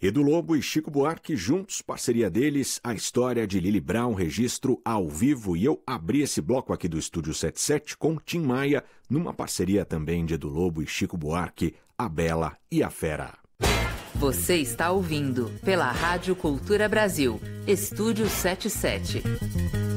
Edu Lobo e Chico Buarque juntos, parceria deles, a história de Lili Brown, registro ao vivo. E eu abri esse bloco aqui do Estúdio 77 com Tim Maia, numa parceria também de Edu Lobo e Chico Buarque, A Bela e a Fera. Você está ouvindo, pela Rádio Cultura Brasil, Estúdio 77.